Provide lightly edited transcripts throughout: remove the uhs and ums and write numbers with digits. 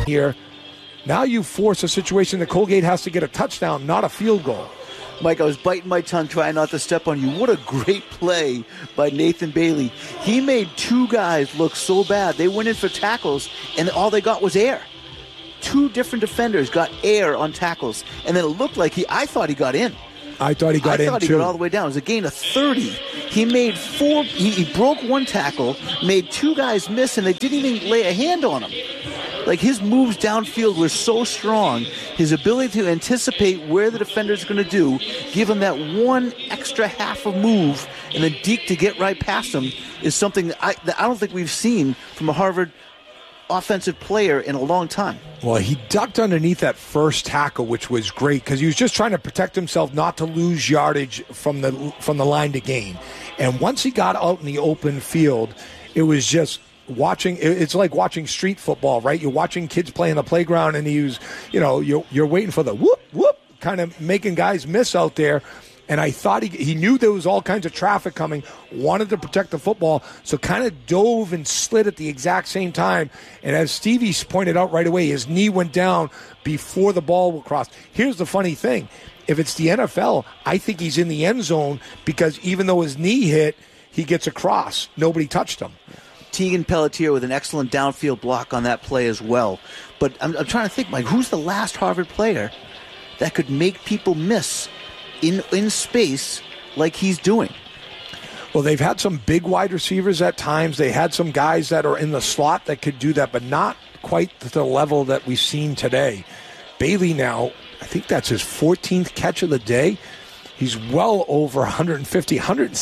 here. Now you force a situation that Colgate has to get a touchdown, not a field goal. Mike, I was biting my tongue trying not to step on you. What a great play by Nathan Bailey. He made two guys look so bad. They went in for tackles, and all they got was air. Two different defenders got air on tackles, and then it looked like I thought he got in. I thought he got in, too. I thought he got all the way down. It was a gain of 30. He made four. He broke one tackle, made two guys miss, and they didn't even lay a hand on him. Like, his moves downfield were so strong. His ability to anticipate where the defender's going to do, give him that one extra half a move, and then deke to get right past him is something that I don't think we've seen from a Harvard offensive player in a long time. Well, he ducked underneath that first tackle, which was great because he was just trying to protect himself not to lose yardage from the line to gain. And once he got out in the open field, it was just it's like watching street football, right? You're watching kids play in the playground, and you're waiting for the whoop whoop, kind of making guys miss out there. And I thought he knew there was all kinds of traffic coming, wanted to protect the football, so kind of dove and slid at the exact same time. And as Stevie pointed out right away, his knee went down before the ball will cross. Here's the funny thing. If it's the NFL, I think he's in the end zone because even though his knee hit, he gets across. Nobody touched him. Tegan Pelletier with an excellent downfield block on that play as well. But I'm trying to think, Mike, who's the last Harvard player that could make people miss in space like he's doing? Well, they've had some big wide receivers at times. They had some guys that are in the slot that could do that, but not quite to the level that we've seen today. Bailey now, I think that's his 14th catch of the day. He's well over 150,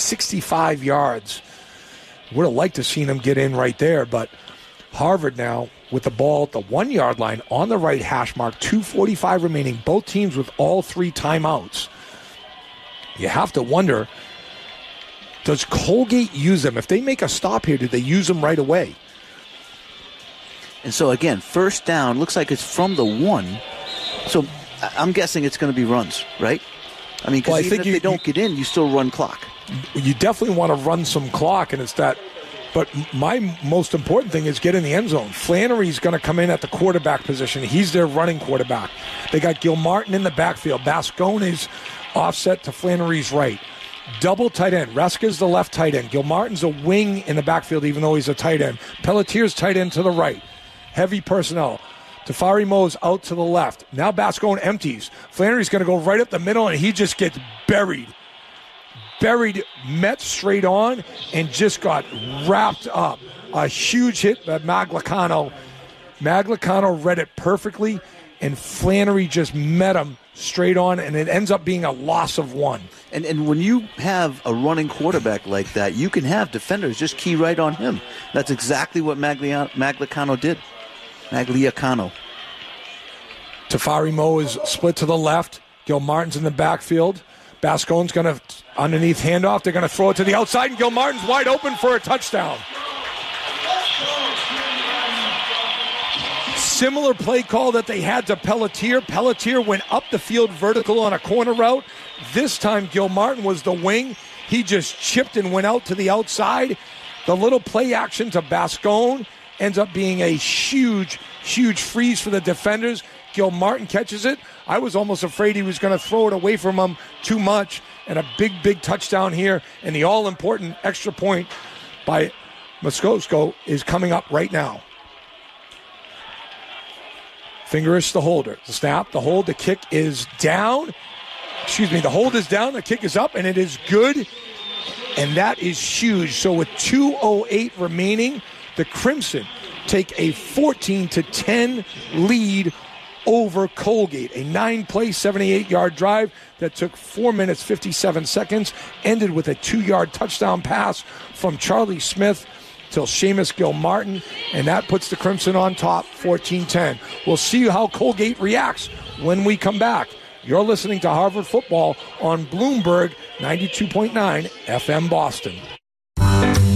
165 yards. Would have liked to seen him get in right there, but Harvard now with the ball at the 1 yard line on the right hash mark, 2:45 remaining, both teams with all three timeouts. You have to wonder, does Colgate use them? If they make a stop here, do they use them right away? And so again, first down, looks like it's from the 1. So I'm guessing it's going to be runs, right? I mean, because even if they don't get in, you still run clock. You definitely want to run some clock, and it's that. But my most important thing is get in the end zone. Flannery's going to come in at the quarterback position. He's their running quarterback. They got Gilmartin in the backfield. Bascone's offset to Flannery's right. Double tight end. Reska's the left tight end. Gilmartin's a wing in the backfield, even though he's a tight end. Pelletier's tight end to the right. Heavy personnel. Tafari Moe's out to the left. Now Bascone empties. Flannery's going to go right up the middle, and he just gets buried, met straight on, and just got wrapped up. A huge hit by Maglicano. Maglicano read it perfectly, and Flannery just met him straight on, and it ends up being a loss of 1. And when you have a running quarterback like that, you can have defenders just key right on him. That's exactly what Maglicano did. Magliacano. Tafari Moe is split to the left. Gilmartin's in the backfield. Bascone's going to, underneath handoff, they're going to throw it to the outside, and Gilmartin's wide open for a touchdown. Similar play call that they had to Pelletier. Pelletier went up the field vertical on a corner route. This time Gilmartin was the wing. He just chipped and went out to the outside. The little play action to Bascone ends up being a huge freeze for the defenders. Gilmartin catches it. I was almost afraid he was going to throw it away from him too much. And a big touchdown here. And the all-important extra point by Moscoso is coming up right now. Fingerish the holder. The snap, the hold, the kick is down. The hold is down, the kick is up, and it is good. And that is huge. So with 2:08 remaining, the Crimson take a 14-10 lead over Colgate. A 9-play, 78-yard drive that took 4 minutes, 57 seconds, ended with a 2-yard touchdown pass from Charlie Smith till Seamus Gilmartin, and that puts the Crimson on top, 14-10. We'll see how Colgate reacts when we come back. You're listening to Harvard Football on Bloomberg 92.9 FM Boston.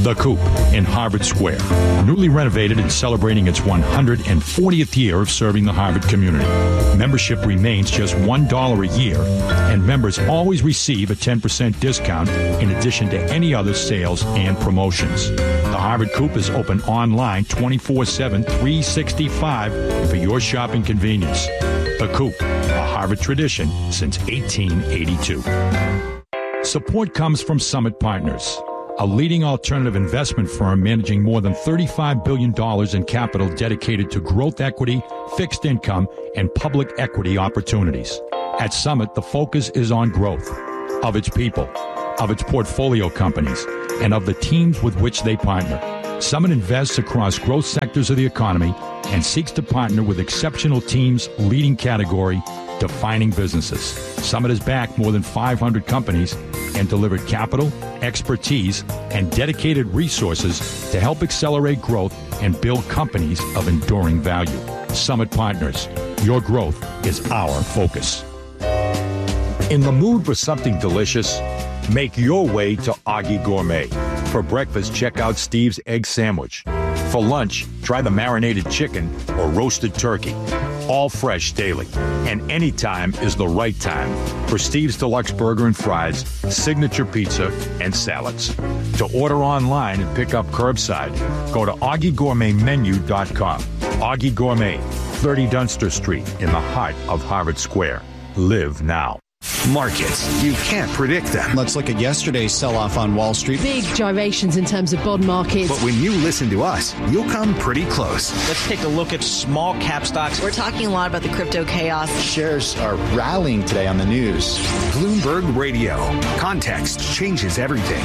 The Coop in Harvard Square, newly renovated and celebrating its 140th year of serving the Harvard community. Membership remains just $1 a year, and members always receive a 10% discount in addition to any other sales and promotions. The Harvard Coop is open online 24/7, 365 for your shopping convenience. The Coop, a Harvard tradition since 1882. Support comes from Summit Partners, a leading alternative investment firm managing more than $35 billion in capital dedicated to growth equity, fixed income, and public equity opportunities. At Summit, the focus is on growth of its people, of its portfolio companies, and of the teams with which they partner. Summit invests across growth sectors of the economy and seeks to partner with exceptional teams, leading category, defining businesses. Summit has backed more than 500 companies and delivered capital, expertise, and dedicated resources to help accelerate growth and build companies of enduring value. Summit Partners, your growth is our focus. In the mood for something delicious? Make your way to Augie Gourmet. For breakfast, check out Steve's Egg Sandwich. For lunch, try the marinated chicken or roasted turkey. All fresh daily. And anytime is the right time for Steve's Deluxe Burger and Fries, signature pizza, and salads. To order online and pick up curbside, go to AugieGourmetMenu.com. Augie Gourmet, 30 Dunster Street in the heart of Harvard Square. Live now. Markets, you can't predict them. Let's look at yesterday's sell-off on Wall Street. Big gyrations in terms of bond markets. But when you listen to us, you'll come pretty close. Let's take a look at small cap stocks. We're talking a lot about the crypto chaos. Shares are rallying today on the news. Bloomberg Radio. Context changes everything.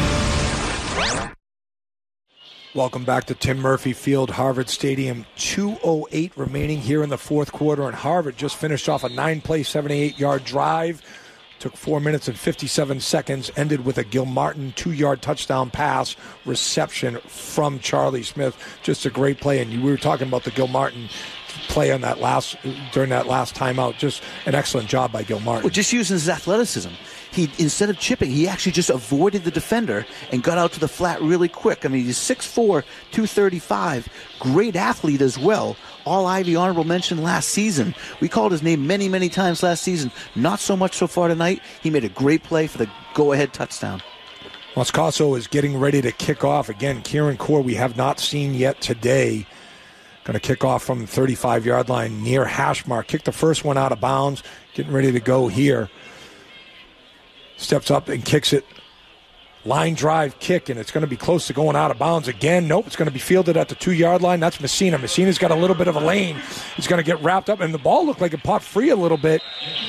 Welcome back to Tim Murphy Field, Harvard Stadium. 2:08 remaining here in the fourth quarter, and Harvard just finished off a 9-play, 78-yard drive. Took 4 minutes and 57 seconds, ended with a Gilmartin 2-yard touchdown pass reception from Charlie Smith. Just a great play, and we were talking about the Gilmartin play on during that last timeout. Just an excellent job by Gilmartin. Well, just using his athleticism. He, instead of chipping, he actually just avoided the defender and got out to the flat really quick. I mean, he's 6'4", 235, great athlete as well. All Ivy honorable mention last season. We called his name many, many times last season. Not so much so far tonight. He made a great play for the go-ahead touchdown. Moscaso is getting ready to kick off. Again, Kieran Core we have not seen yet today. Going to kick off from the 35-yard line near hash mark. Kicked the first one out of bounds. Getting ready to go here. Steps up and kicks it. Line drive kick, and it's going to be close to going out of bounds again. Nope, it's going to be fielded at the 2-yard line. That's Messina. Messina's got a little bit of a lane. He's going to get wrapped up, and the ball looked like it popped free a little bit.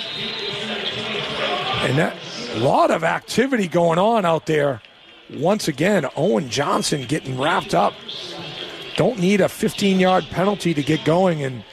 And that a lot of activity going on out there. Once again, Owen Johnson getting wrapped up. Don't need a 15-yard penalty to get going, and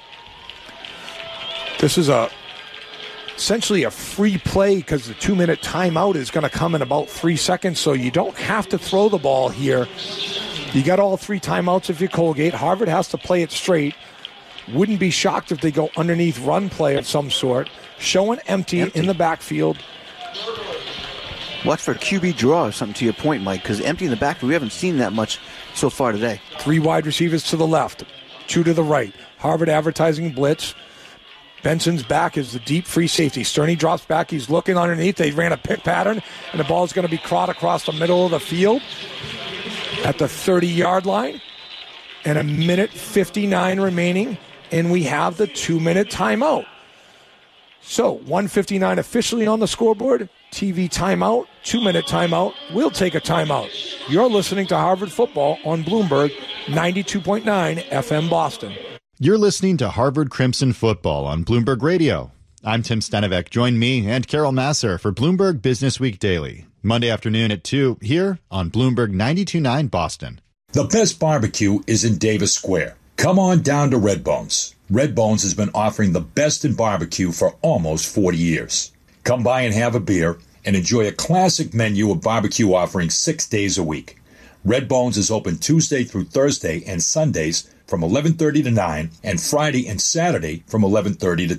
this is essentially a free play because the 2-minute timeout is going to come in about 3 seconds, so you don't have to throw the ball here. You got all 3 timeouts if you're Colgate. Harvard has to play it straight. Wouldn't be shocked if they go underneath run play of some sort. Showing empty in the backfield. Watch for a QB draw or something, to your point, Mike, because empty in the backfield, we haven't seen that much so far today. 3 wide receivers to the left, 2 to the right. Harvard advertising blitz. Benson's back is the deep free safety. Sterney drops back. He's looking underneath. They ran a pick pattern, and the ball is going to be caught across the middle of the field at the 30-yard line. And 1:59 remaining, and we have the 2-minute timeout. So 1:59 officially on the scoreboard. TV timeout, 2-minute timeout. We'll take a timeout. You're listening to Harvard Football on Bloomberg 92.9 FM Boston. You're listening to Harvard Crimson Football on Bloomberg Radio. I'm Tim Stenevec. Join me and Carol Masser for Bloomberg Business Week Daily, Monday afternoon at 2 here on Bloomberg 92.9 Boston. The best barbecue is in Davis Square. Come on down to Red Bones. Red Bones has been offering the best in barbecue for almost 40 years. Come by and have a beer and enjoy a classic menu of barbecue offerings 6 days a week. Red Bones is open Tuesday through Thursday and Sundays from 11:30 to 9 and Friday and Saturday from 11:30 to 10.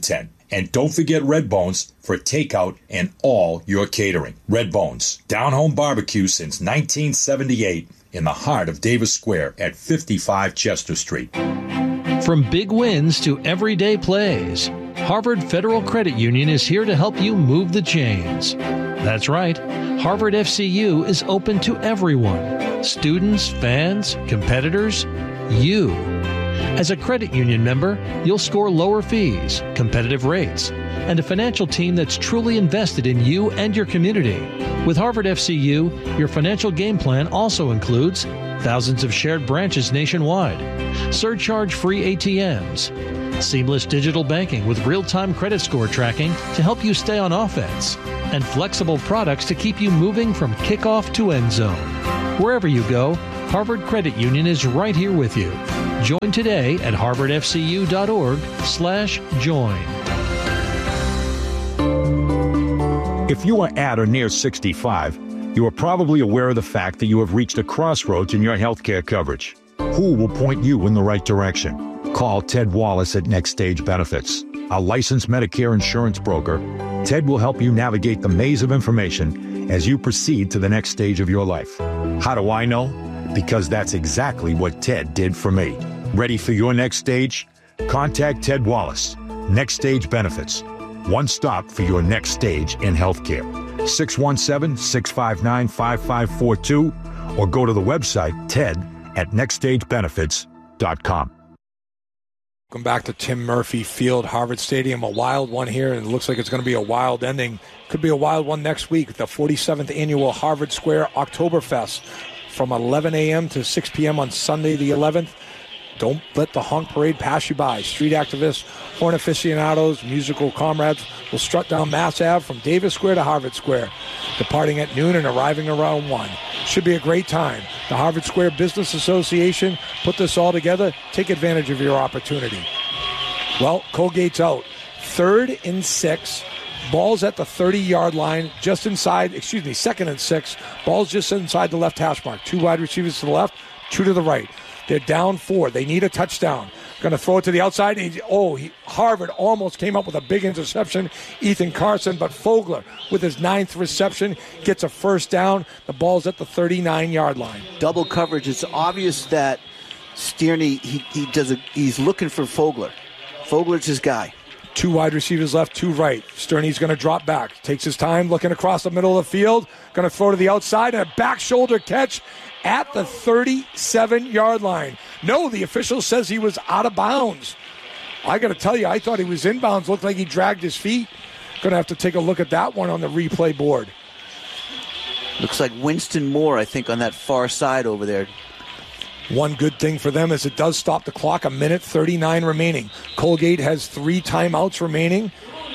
And don't forget Red Bones for takeout and all your catering. Red Bones, down-home barbecue since 1978 in the heart of Davis Square at 55 Chester Street. From big wins to everyday plays, Harvard Federal Credit Union is here to help you move the chains. That's right, Harvard FCU is open to everyone. Students, fans, competitors, you. As a credit union member, you'll score lower fees, competitive rates, and a financial team that's truly invested in you and your community. With Harvard FCU, your financial game plan also includes thousands of shared branches nationwide, surcharge-free ATMs, seamless digital banking with real-time credit score tracking to help you stay on offense, and flexible products to keep you moving from kickoff to end zone. Wherever you go, Harvard Credit Union is right here with you. Join today at harvardfcu.org/join. If you are at or near 65, you are probably aware of the fact that you have reached a crossroads in your healthcare coverage. Who will point you in the right direction? Call Ted Wallace at Next Stage Benefits. A licensed Medicare insurance broker, Ted will help you navigate the maze of information as you proceed to the next stage of your life. How do I know? Because that's exactly what Ted did for me. Ready for your next stage? Contact Ted Wallace. Next Stage Benefits. One stop for your next stage in healthcare. 617-659-5542 or go to the website ted@nextstagebenefits.com. Welcome back to Tim Murphy Field, Harvard Stadium. A wild one here, and it looks like it's going to be a wild ending. Could be a wild one next week. The 47th Annual Harvard Square Oktoberfest from 11 a.m. to 6 p.m. on Sunday the 11th. Don't let the honk parade pass you by. Street activists, horn aficionados, musical comrades will strut down Mass Ave from Davis Square to Harvard Square, departing at noon and arriving around 1. Should be a great time. The Harvard Square Business Association put this all together. Take advantage of your opportunity. Well, Colgate's out. 3rd and 6. Ball's at the 30-yard line, second and 6. Ball's just inside the left hash mark. 2 wide receivers to the left, 2 to the right. They're down 4. They need a touchdown. Going to throw it to the outside. Harvard almost came up with a big interception. Ethan Carson, but Fogler, with his 9th reception, gets a first down. The ball's at the 39-yard line. Double coverage. It's obvious that Stierney, he's looking for Fogler. Fogler's his guy. 2 wide receivers left, 2 right. Stierney's going to drop back. Takes his time, looking across the middle of the field. Going to throw to the outside, and a back shoulder catch at the 37-yard line. No, the official says he was out of bounds. I got to tell you, I thought he was inbounds. Looked like he dragged his feet. Going to have to take a look at that one on the replay board. Looks like Winston Moore, I think, on that far side over there. One good thing for them is it does stop the clock. 1:39 remaining. Colgate has 3 timeouts remaining.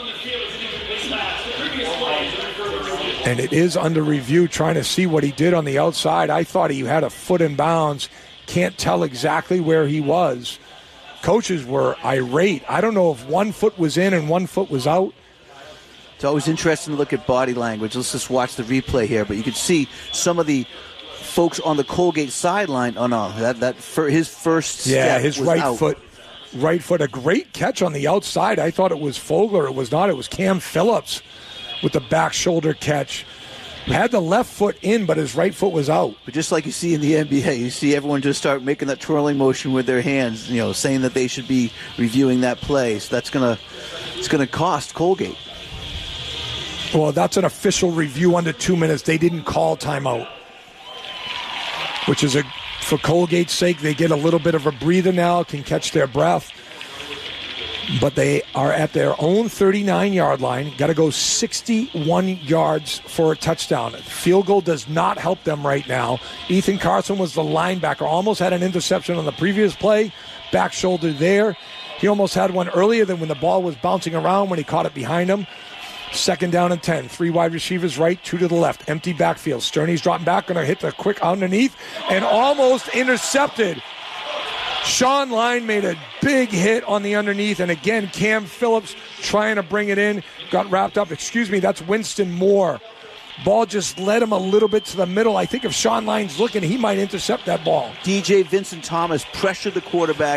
And it is under review, trying to see what he did on the outside. I thought he had a foot in bounds. Can't tell exactly where he was. Coaches were irate. I don't know if 1 foot was in and 1 foot was out. It's always interesting to look at body language. Let's just watch the replay here. But you can see some of the folks on the Colgate sideline. Oh, no, his first step his was right out. Right foot. A great catch on the outside. I thought it was Fogler. It was not. It was Cam Phillips with the back shoulder catch. Had the left foot in, but his right foot was out. But just like you see in the NBA, you see everyone just start making that twirling motion with their hands, saying that they should be reviewing that play. So it's gonna cost Colgate. Well, that's an official review under 2 minutes. They didn't call timeout, which is for Colgate's sake. They get a little bit of a breather now, can catch their breath. But they are at their own 39-yard line. Got to go 61 yards for a touchdown. Field goal does not help them right now. Ethan Carson was the linebacker. Almost had an interception on the previous play. Back shoulder there. He almost had one earlier than when the ball was bouncing around when he caught it behind him. 2nd down and 10. 3 wide receivers right, 2 to the left. Empty backfield. Stierney's dropping back. Going to hit the quick underneath. And almost intercepted. Sean Line made a big hit on the underneath, and again, Cam Phillips trying to bring it in, got wrapped up. That's Winston Moore. Ball just led him a little bit to the middle. I think if Sean Line's looking, he might intercept that ball. DJ Vincent Thomas pressured the quarterback,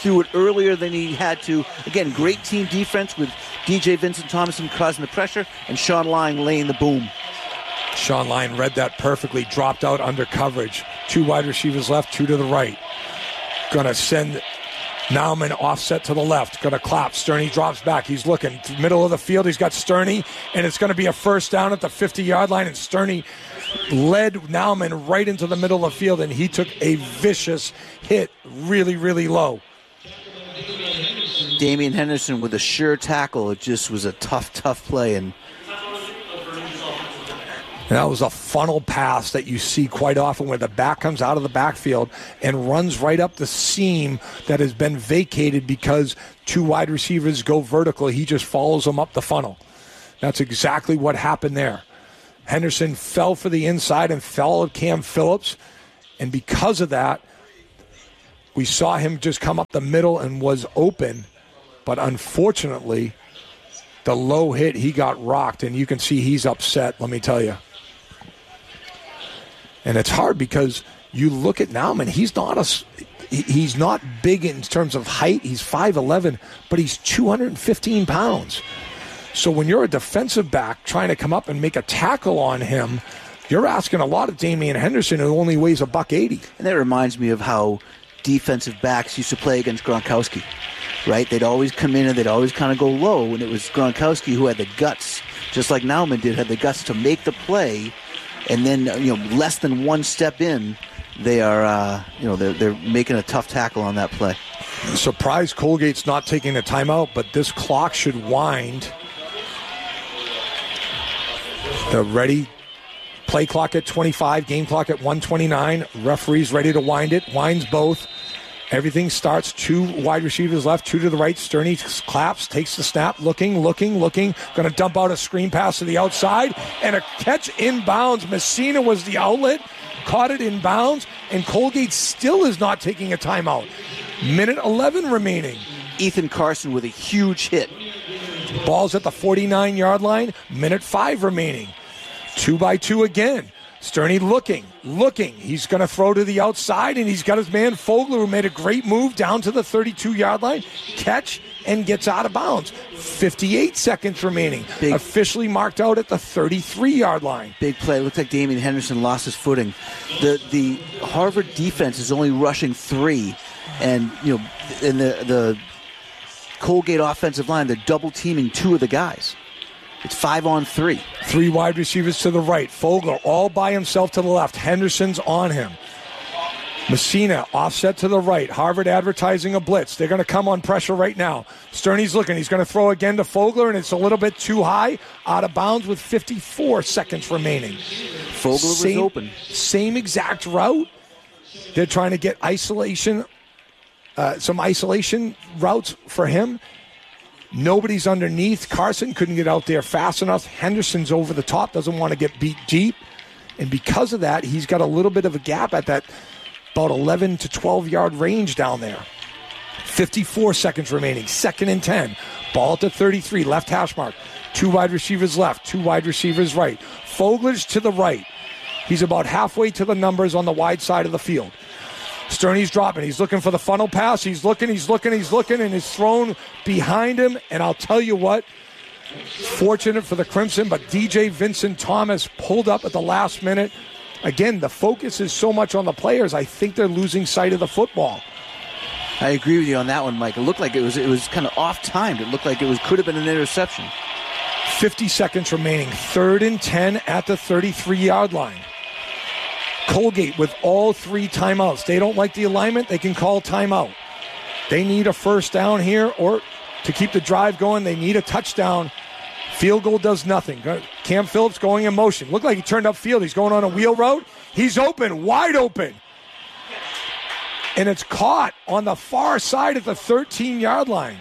threw it earlier than he had to. Again, great team defense with DJ Vincent Thomason causing the pressure and Sean Lyon laying the boom. Sean Lyon read that perfectly, dropped out under coverage. 2 wide receivers left, 2 to the right. Going to send Nauman offset to the left. Going to clap. Sterney drops back. He's looking. Middle of the field, he's got Sterney, and it's going to be a first down at the 50-yard line, and Sterney led Nauman right into the middle of the field, and he took a vicious hit really, really low. Damian Henderson with a sure tackle. It just was a tough play, and that was a funnel pass that you see quite often where the back comes out of the backfield and runs right up the seam that has been vacated because 2 wide receivers go vertical. He just follows them up the funnel. That's exactly what happened there. Henderson fell for the inside and followed Cam Phillips, and because of that, we saw him just come up the middle and was open, but unfortunately, the low hit, he got rocked, and you can see he's upset, let me tell you. And it's hard because you look at Nauman, he's not big in terms of height. He's 5'11", but he's 215 pounds. So when you're a defensive back trying to come up and make a tackle on him, you're asking a lot of Damian Henderson, who only weighs $180. And that reminds me of how defensive backs used to play against Gronkowski, right? They'd always come in and they'd always kind of go low, and it was Gronkowski who had the guts, just like Nauman did, had the guts to make the play. And then, less than one step in, they are, they're making a tough tackle on that play. Surprised Colgate's not taking a timeout, but this clock should wind. The ready play clock at 25, game clock at 1:29. Referee's ready to wind it. Winds both. Everything starts. 2 wide receivers left, 2 to the right. Sterney claps, takes the snap, looking. Going to dump out a screen pass to the outside, and a catch inbounds. Messina was the outlet, caught it inbounds, and Colgate still is not taking a timeout. Minute 11 remaining. Ethan Carson with a huge hit. Ball's at the 49-yard line. Minute 5 remaining. 2-by-2 again. Sterney looking. He's going to throw to the outside, and he's got his man Fogler, who made a great move down to the 32-yard line. Catch and gets out of bounds. 58 seconds remaining. Officially marked out at the 33-yard line. Big play. Looks like Damian Henderson lost his footing. The Harvard defense is only rushing 3, and in the Colgate offensive line, they're double teaming 2 of the guys. It's 5-on-3. 3 wide receivers to the right. Fogler all by himself to the left. Henderson's on him. Messina offset to the right. Harvard advertising a blitz. They're going to come on pressure right now. Sterney's looking. He's going to throw again to Fogler, and it's a little bit too high. Out of bounds with 54 seconds remaining. Fogler was open. Same exact route. They're trying to get isolation, some isolation routes for him. Nobody's underneath. Carson couldn't get out there fast enough. Henderson's over the top, doesn't want to get beat deep. And because of that, he's got a little bit of a gap at that about 11 to 12-yard range down there. 54 seconds remaining. 2nd and 10. Ball at the 33, left hash mark. 2 wide receivers left, 2 wide receivers right. Fogler's to the right. He's about halfway to the numbers on the wide side of the field. Sterney's dropping. He's looking for the funnel pass. He's looking, and it's thrown behind him. And I'll tell you what, fortunate for the Crimson, but DJ Vincent Thomas pulled up at the last minute. Again, the focus is so much on the players, I think they're losing sight of the football. I agree with you on that one, Mike. It looked like it was kind of off-timed. It looked like could have been an interception. 50 seconds remaining. 3rd and 10 at the 33-yard line. Colgate with all 3 timeouts. They don't like the alignment, they can call timeout. They need a first down here, or to keep the drive going, they need a touchdown. Field goal does nothing. Cam Phillips going in motion. Looked like he turned upfield. He's going on a wheel route. He's open, wide open. And it's caught on the far side at the 13-yard line.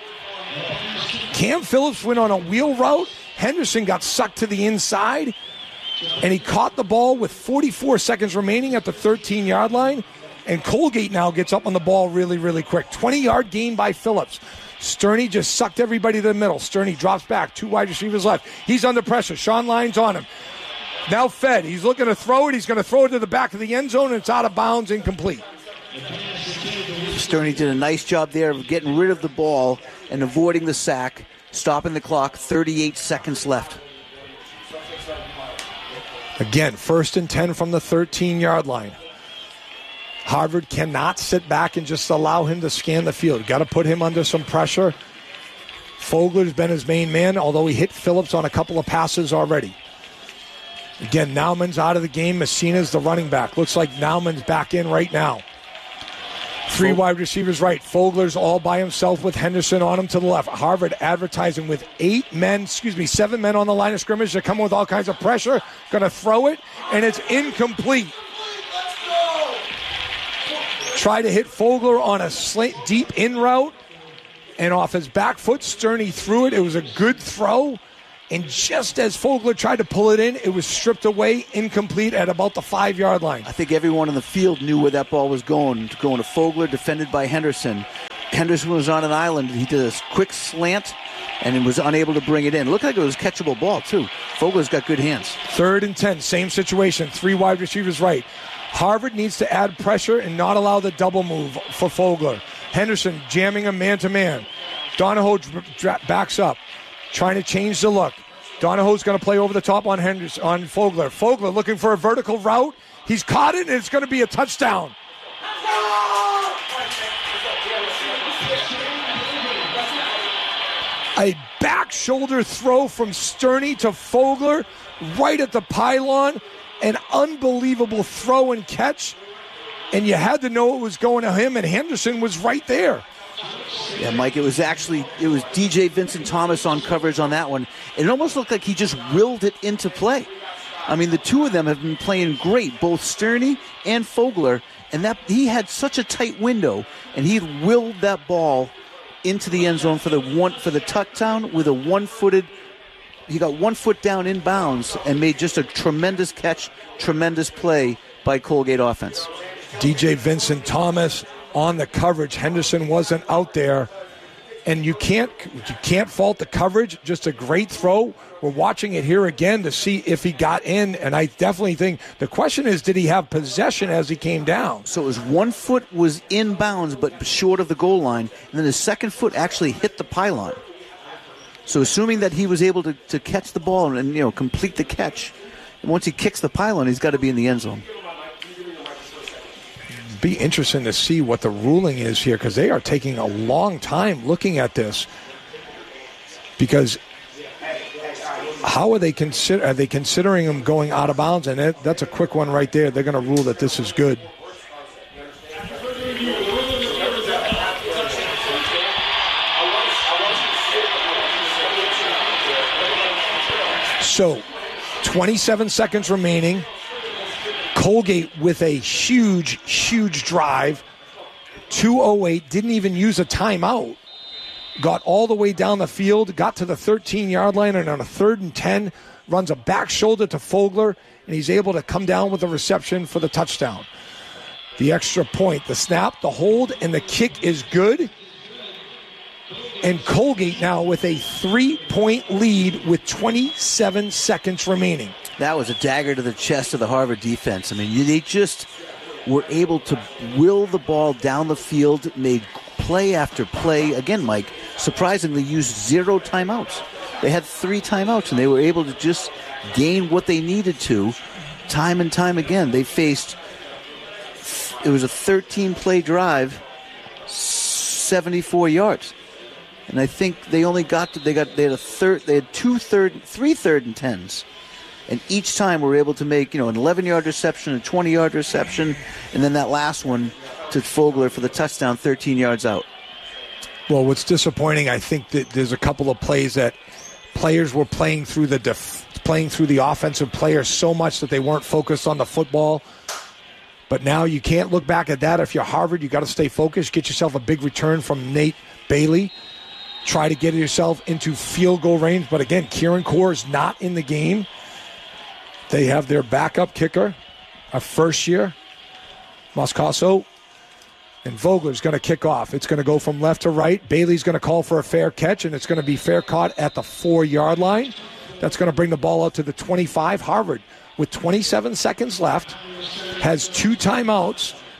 Cam Phillips went on a wheel route. Henderson got sucked to the inside. And he caught the ball with 44 seconds remaining at the 13-yard line. And Colgate now gets up on the ball really, really quick. 20-yard gain by Phillips. Sterney just sucked everybody to the middle. Sterney drops back. 2 wide receivers left. He's under pressure. Sean Lyon's on him. Now fed. He's looking to throw it. He's going to throw it to the back of the end zone, and it's out of bounds, incomplete. Sterney did a nice job there of getting rid of the ball and avoiding the sack, stopping the clock, 38 seconds left. Again, 1st and 10 from the 13-yard line. Harvard cannot sit back and just allow him to scan the field. Got to put him under some pressure. Fogler's been his main man, although he hit Phillips on a couple of passes already. Again, Naumann's out of the game. Messina's the running back. Looks like Naumann's back in right now. 3 wide receivers right. Fogler's all by himself with Henderson on him to the left. Harvard advertising with 7 men on the line of scrimmage. They're coming with all kinds of pressure. Going to throw it, and it's incomplete. Try to hit Fogler on a deep in route, and off his back foot, Sterney threw it. It was a good throw, and just as Fogler tried to pull it in, it was stripped away, incomplete at about the 5-yard line. I think everyone in the field knew where that ball was going to Fogler, defended by Henderson. Henderson was on an island. He did a quick slant and was unable to bring it in. It looked like it was a catchable ball, too. Fogler's got good hands. 3rd and 10, same situation. 3 wide receivers right. Harvard needs to add pressure and not allow the double move for Fogler. Henderson jamming him man-to-man. Donahoe backs up, trying to change the look. Donahoe's going to play over the top on Fogler. Fogler looking for a vertical route. He's caught it, and it's going to be a touchdown. A back shoulder throw from Sterney to Fogler right at the pylon. An unbelievable throw and catch. And you had to know it was going to him, and Henderson was right there. Yeah, Mike, it was DJ Vincent Thomas on coverage on that one. It almost looked like he just willed it into play. I mean, the two of them have been playing great, both Sterney and Fogler, and that he had such a tight window, and he willed that ball into the end zone for the touchdown with a one-footed. He got 1 foot down in bounds and made just a tremendous catch, tremendous play by Colgate offense. DJ Vincent Thomas on the coverage. Henderson wasn't out there. And you can't fault the coverage. Just a great throw. We're watching it here again to see if he got in. And I definitely think the question is, did he have possession as he came down? So it was 1 foot was in bounds but short of the goal line. And then his second foot actually hit the pylon. So assuming that he was able to catch the ball and complete the catch, and once he kicks the pylon, he's got to be in the end zone. Be interesting to see what the ruling is here, because they are taking a long time looking at this. Because how are they considering him going out of bounds? And that's a quick one right there. They're going to rule that this is good. So, 27 seconds remaining. Colgate with a huge, huge drive. 2:08, didn't even use a timeout. Got all the way down the field, got to the 13-yard line, and on a 3rd and 10, runs a back shoulder to Fogler, and he's able to come down with a reception for the touchdown. The extra point, the snap, the hold, and the kick is good. And Colgate now with a 3-point lead with 27 seconds remaining. That was a dagger to the chest of the Harvard defense. I mean, they just were able to will the ball down the field, made play after play. Again, Mike, surprisingly used 0 timeouts. They had 3 timeouts, and they were able to just gain what they needed to time and time again. They faced, it was a 13-play drive, 74 yards. And I think they had 3 third and 10s. And each time we were able to make, an 11-yard reception, a 20-yard reception, and then that last one to Fogler for the touchdown 13 yards out. Well, what's disappointing, I think that there's a couple of plays that players were playing through the offensive players so much that they weren't focused on the football. But now you can't look back at that. If you're Harvard, you got to stay focused. Get yourself a big return from Nate Bailey. Try to get yourself into field goal range. But again, Kieran Core is not in the game. They have their backup kicker, a first year, Moscaso, and Vogler's going to kick off. It's going to go from left to right. Bailey's going to call for a fair catch, and it's going to be fair caught at the 4-yard line. That's going to bring the ball out to the 25. Harvard, with 27 seconds left, has 2 timeouts.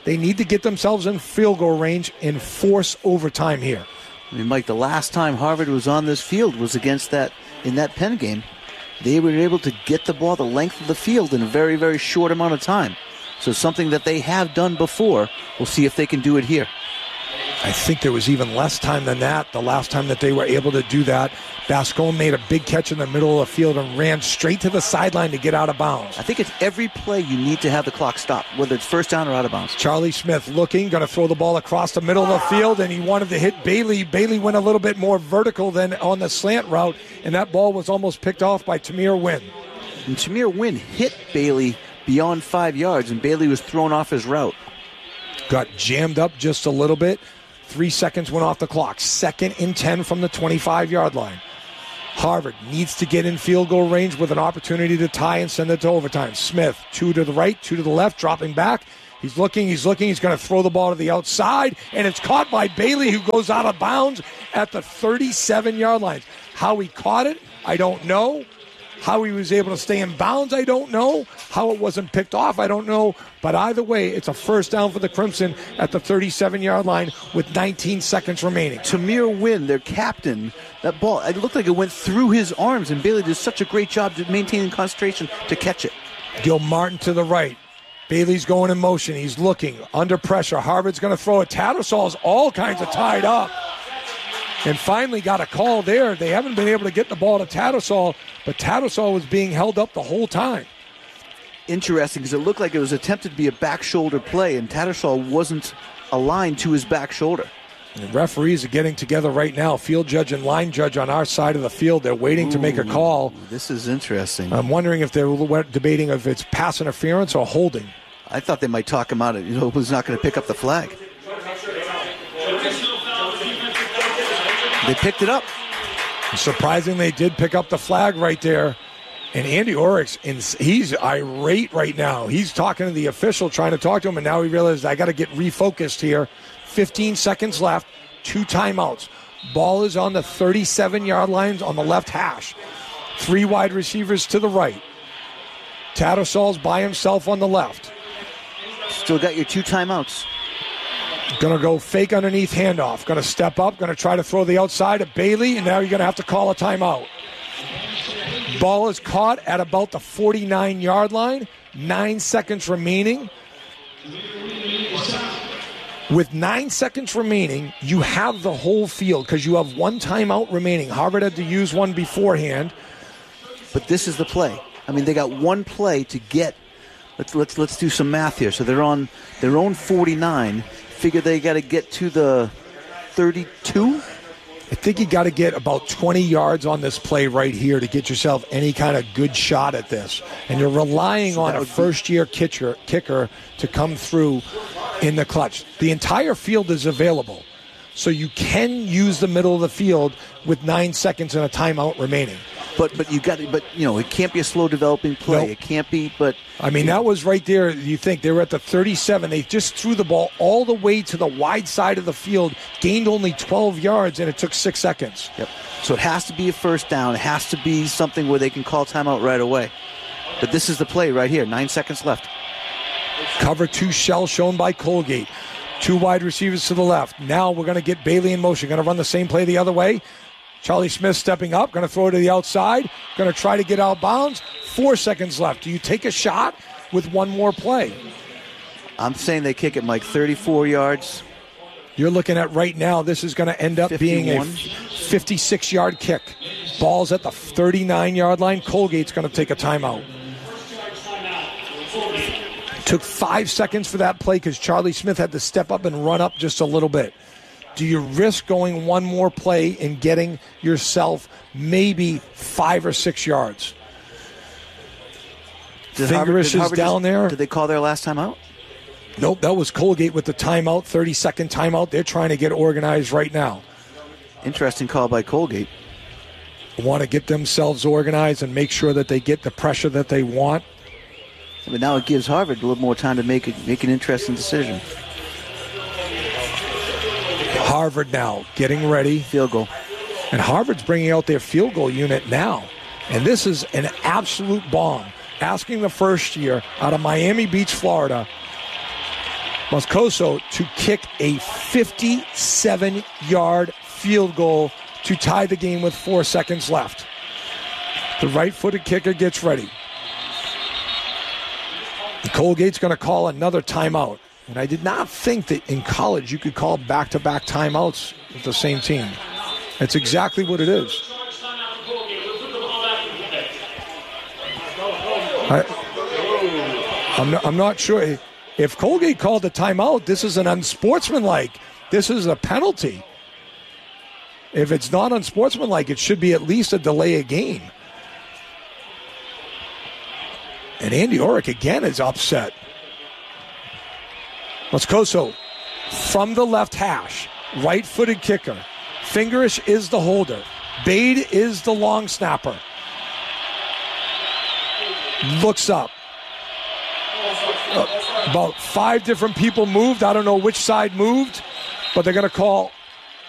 They need to get themselves in field goal range and force overtime here. I mean, Mike, the last time Harvard was on this field was against in that Penn game. They were able to get the ball the length of the field in a very, very short amount of time. So something that they have done before. We'll see if they can do it here. I think there was even less time than that the last time that they were able to do that. Bascom made a big catch in the middle of the field and ran straight to the sideline to get out of bounds. I think it's every play you need to have the clock stop, whether it's first down or out of bounds. Charlie Smith looking, going to throw the ball across the middle of the field, and he wanted to hit Bailey. Bailey went a little bit more vertical than on the slant route, and that ball was almost picked off by Tamir Wynn. And Tamir Wynn hit Bailey beyond 5 yards, and Bailey was thrown off his route. Got jammed up just a little bit. 3 seconds went off the clock. 2nd and 10 from the 25-yard line. Harvard needs to get in field goal range with an opportunity to tie and send it to overtime. Smith, 2 to the right, 2 to the left, dropping back. He's looking. He's going to throw the ball to the outside, and it's caught by Bailey, who goes out of bounds at the 37-yard line. How he caught it, I don't know. How he was able to stay in bounds, I don't know. How it wasn't picked off, I don't know. But either way, it's a first down for the Crimson at the 37-yard line with 19 seconds remaining. Tamir Wynn, their captain, that ball, it looked like it went through his arms, and Bailey did such a great job maintaining concentration to catch it. Gil Martin to the right. Bailey's going in motion. He's looking under pressure. Harvard's going to throw it. Tattersalls all kinds of tied up. And finally got a call there. They haven't been able to get the ball to Tattersall, but Tattersall was being held up the whole time. Interesting, because it looked like it was attempted to be a back shoulder play, and Tattersall wasn't aligned to his back shoulder. And the referees are getting together right now. Field judge and line judge on our side of the field. They're waiting to make a call. This is interesting. I'm wondering if they're debating if it's pass interference or holding. I thought they might talk him out. Who's not going to pick up the flag. They picked it up. Surprisingly, they did pick up the flag right there. And Andy Oryx, he's irate right now. He's talking to the official, trying to talk to him, and now he realizes I got to get refocused here. 15 seconds left, 2 timeouts. Ball is on the 37-yard line on the left hash. 3 wide receivers to the right. Tattersall's by himself on the left. Still got your 2 timeouts. Going to go fake underneath handoff. Going to step up. Going to try to throw the outside of Bailey, and now you're going to have to call a timeout. Ball is caught at about the 49-yard line. 9 seconds remaining. With 9 seconds remaining, you have the whole field because you have 1 timeout remaining. Harvard had to use one beforehand. But this is the play. I mean, they got 1 play to get. Let's do some math here. So they're on their own 49. Figure they got to get to the 32? I think you got to get about 20 yards on this play right here to get yourself any kind of good shot at this. And you're relying on a first-year kicker to come through in the clutch. The entire field is available, so you can use the middle of the field with 9 seconds and a timeout remaining. But you got it can't be a slow developing play. Nope. It can't be. But I mean, that was right there. You think they were at the 37. They just threw the ball all the way to the wide side of the field, gained only 12 yards, and it took 6 seconds. Yep. So it has to be a first down. It has to be something where they can call timeout right away. But this is the play right here. 9 seconds left. Cover 2 shell shown by Colgate. 2 wide receivers to the left. Now we're going to get Bailey in motion. Going to run the same play the other way. Charlie Smith stepping up, going to throw it to the outside, going to try to get out of bounds. 4 seconds left. Do you take a shot with 1 more play? I'm saying they kick it, Mike, 34 yards. You're looking at right now, this is going to end up 51. being a 56-yard kick. Ball's at the 39-yard line. Colgate's going to take a timeout. Took 5 seconds for that play because Charlie Smith had to step up and run up just a little bit. Do you risk going 1 more play and getting yourself maybe 5 or 6 yards? Fingerish is down there. Did they call their last timeout? Nope, that was Colgate with the timeout, 30-second timeout. They're trying to get organized right now. Interesting call by Colgate. Want to get themselves organized and make sure that they get the pressure that they want. But now it gives Harvard a little more time to make an interesting decision. Harvard now getting ready. Field goal. And Harvard's bringing out their field goal unit now. And this is an absolute bomb. Asking the first year out of Miami Beach, Florida, Moscoso to kick a 57-yard field goal to tie the game with 4 seconds left. The right-footed kicker gets ready. Colgate's going to call another timeout. And I did not think that in college you could call back-to-back timeouts with the same team. That's exactly what it is. I'm not sure. If Colgate called a timeout, this is an unsportsmanlike. This is a penalty. If it's not unsportsmanlike, it should be at least a delay of game. And Andy Orrick again is upset. Moscoso from the left hash, right-footed kicker. Fingerish is the holder. Bade is the long snapper. Looks up. About 5 different people moved. I don't know which side moved, but they're going to call